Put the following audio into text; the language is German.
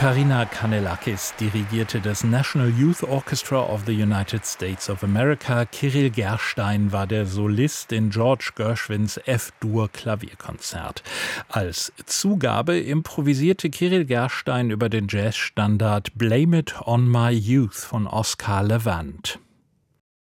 Karina Kanellakis dirigierte das National Youth Orchestra of the United States of America. Kirill Gerstein war der Solist in George Gershwins F-Dur-Klavierkonzert. Als Zugabe improvisierte Kirill Gerstein über den Jazzstandard Blame It on My Youth von Oscar Levant.